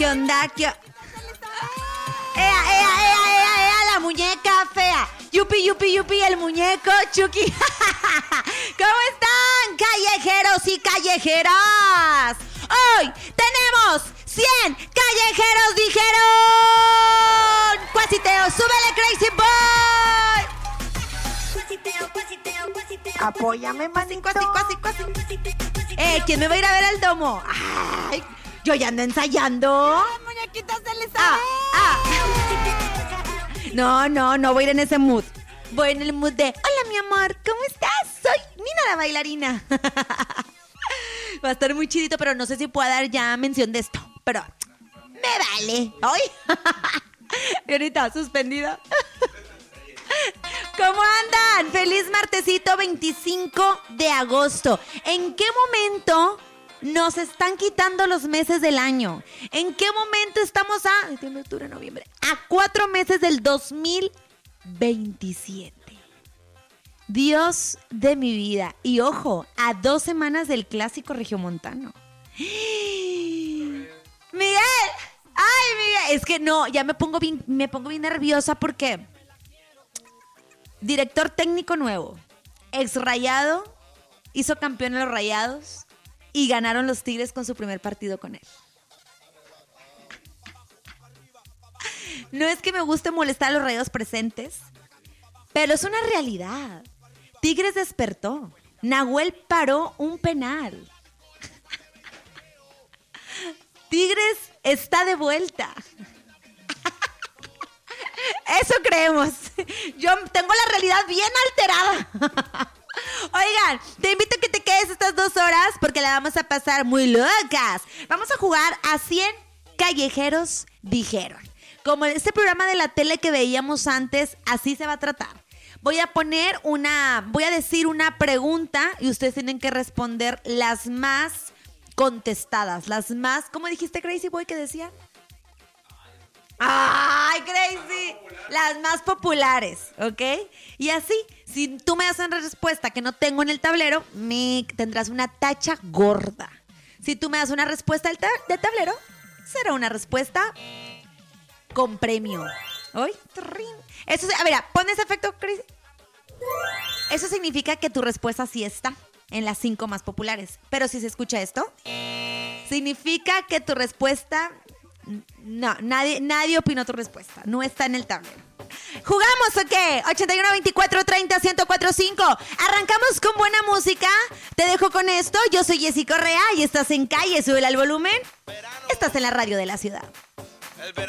¿Qué onda? ¡Ea, la muñeca fea! Yupi, el muñeco Chucky. ¿Cómo están, callejeros y callejeras? Hoy tenemos 100 callejeros dijeron. Cuasiteo, súbele, Crazy Boy. Apóyame, manito. Cuasi. ¿Quién me va a ir a ver al domo? Ay, yo ya ando ensayando. Las muñequitas se les sabe. No voy a ir en ese mood. Voy en el mood de, hola mi amor, ¿cómo estás? Soy Nina la bailarina. Va a estar muy chidito, pero no sé si puedo dar ya mención de esto. Pero me vale. ¡Ay! Y ahorita, suspendida. ¿Cómo andan? Feliz martesito 25 de agosto. ¿En qué momento nos están quitando los meses del año? ¿En qué momento estamos a septiembre, octubre, noviembre? A 4 meses del 2027. Dios de mi vida. Y ojo, a 2 semanas del clásico regiomontano. Miguel. Ay, Miguel. Es que no, ya me pongo bien nerviosa porque director técnico nuevo, ex Rayado, hizo campeón a los Rayados y ganaron los Tigres con su primer partido con él. No es que me guste molestar a los Rayados presentes, pero es una realidad. Tigres despertó. Nahuel paró un penal. Tigres está de vuelta. Eso creemos. Yo tengo la realidad bien alterada. Oigan, te invito a que te quedes estas 2 horas porque la vamos a pasar muy locas. Vamos a jugar a 100 callejeros dijeron. Como este programa de la tele que veíamos antes, así se va a tratar. Voy a decir una pregunta y ustedes tienen que responder las más contestadas, las más, ¿cómo dijiste, Crazy Boy, que decían? ¡Ay, Crazy! Las más populares, ¿ok? Y así, si tú me das una respuesta que no tengo en el tablero, tendrás una tacha gorda. Si tú me das una respuesta del tablero, será una respuesta con premio. ¿Oy? Eso, a ver, pon ese efecto, Crazy. Eso significa que tu respuesta sí está en las 5 más populares. Pero si se escucha esto, significa que tu respuesta... No, nadie opinó tu respuesta. No está en el tablero. ¿Jugamos o qué? 81 24 30 1045. Arrancamos con buena música. Te dejo con esto. Yo soy Jessy Correa y estás en Calle. Súbela al volumen. Estás en la radio de la ciudad. El verano.